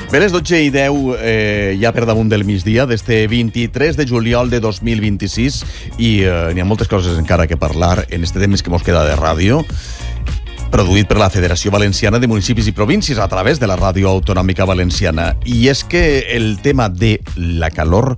Bé, les 12:10 ja per damunt del migdia d'este 23 de juliol de 2026 i n'hi ha moltes coses encara que parlar en este temps que mos queda de ràdio, produït per la Federació Valenciana de Municipis i Províncies a través de la Ràdio Autonòmica Valenciana. I és que el tema de la calor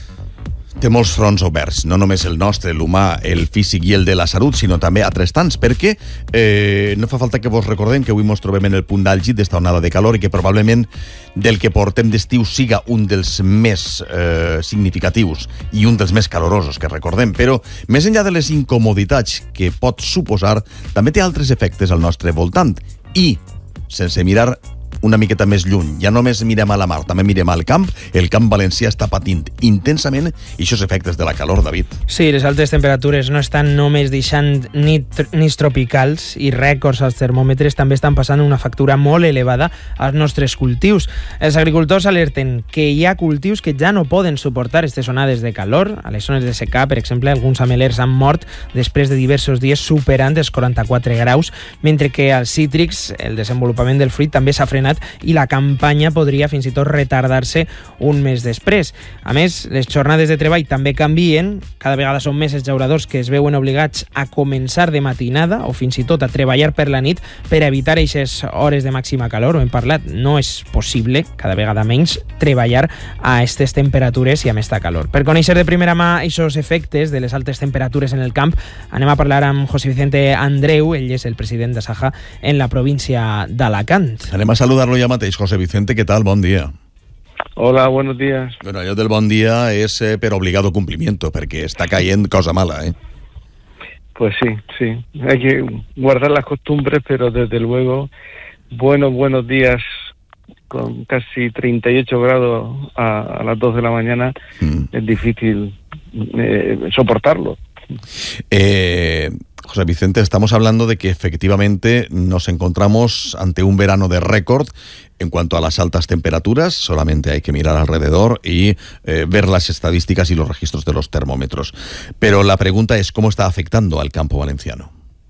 té molts fronts oberts, no només el nostre, l'humà, el físic i el de la salut, sinó també altres tants, perquè no fa falta que vos recordem que avui ens trobem en el punt d'àlgid d'esta onada de calor i que probablement del que portem d'estiu siga un dels més significatius i un dels més calorosos que recordem, però més enllà de les incomoditats que pot suposar, també té altres efectes al nostre voltant i, sense mirar una miqueta més lluny, ja només mirem a la mar, també mirem al camp. El camp valencià està patint intensament i aquests efectes de la calor, David. Sí, les altes temperatures no estan només deixant nits tropicals i rècords als termòmetres, també estan passant una factura molt elevada als nostres cultius. Els agricultors alerten que hi ha cultius que ja no poden suportar aquestes onades de calor. A les zones de secà, per exemple, alguns amelers han mort després de diversos dies superant els 44 graus, mentre que als cítrics el desenvolupament del fruit també s'ha frenat i la campanya podria fins i tot retardar-se un mes després. A més, les jornades de treball també canvien, cada vegada són més els llauradors que es veuen obligats a començar de matinada o fins i tot a treballar per la nit per evitar aquestes hores de màxima calor. Ho hem parlat, no és possible, cada vegada menys, treballar a aquestes temperatures i amb esta calor. Per conèixer de primera mà aquests efectes de les altes temperatures en el camp, anem a parlar amb José Vicente Andreu, ell és el president d'Asaja en la província d'Alacant. Anem a saludarlo ya mateix. José Vicente, ¿qué tal? Buen día. Hola, buenos días. Bueno, allò del bon dia és per obligado cumplimiento, perquè està caient cosa mala, ¿eh? Pues sí. Hay que guardar las costumbres, pero desde luego, buenos días con casi 38 grados a las 2 de la mañana, es difícil soportarlo. José Vicente, estamos hablando de que efectivamente nos encontramos ante un verano de récord en cuanto a las altas temperaturas. Solamente hay que mirar alrededor y ver las estadísticas y los registros de los termómetros. Pero la pregunta es, ¿cómo está afectando al campo valenciano?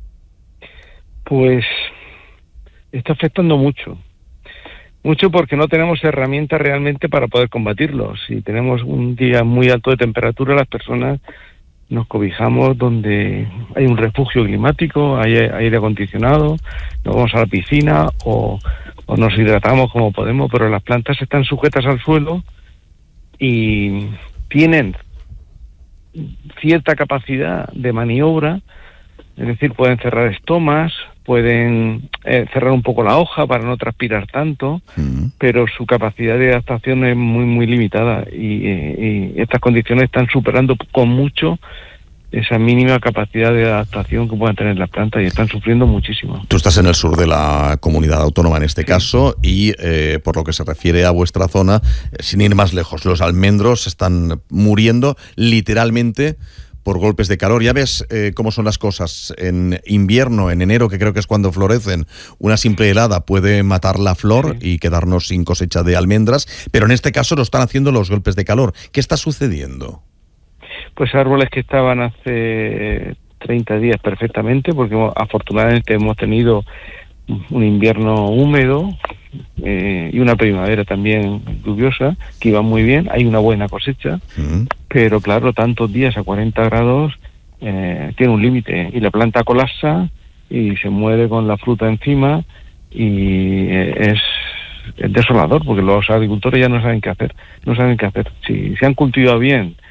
Pues está afectando mucho porque no tenemos herramientas realmente para poder combatirlo. Si tenemos un día muy alto de temperatura, las personas nos cobijamos donde hay un refugio climático, hay aire acondicionado, nos vamos a la piscina o nos hidratamos como podemos, pero las plantas están sujetas al suelo y tienen cierta capacidad de maniobra, es decir, pueden cerrar estomas, pueden cerrar un poco la hoja para no transpirar tanto, pero su capacidad de adaptación es muy limitada y estas condiciones están superando con mucho esa mínima capacidad de adaptación que puedan tener las plantas y están sufriendo muchísimo. Tú estás en el sur de la comunidad autónoma en este caso y por lo que se refiere a vuestra zona, sin ir más lejos, los almendros están muriendo literalmente por golpes de calor. Ya ves cómo son las cosas. En invierno, en enero, que creo que es cuando florecen, una simple helada puede matar la flor y quedarnos sin cosecha de almendras, pero en este caso lo están haciendo los golpes de calor. ¿Qué está sucediendo? Pues árboles que estaban hace 30 días perfectamente, porque afortunadamente hemos tenido un invierno húmedo y una primavera también lluviosa, que iba muy bien, hay una buena cosecha, pero claro, tantos días a 40 grados tiene un límite y la planta colapsa y se muere con la fruta encima y es desolador porque los agricultores ya no saben qué hacer. Si se han cultivado bien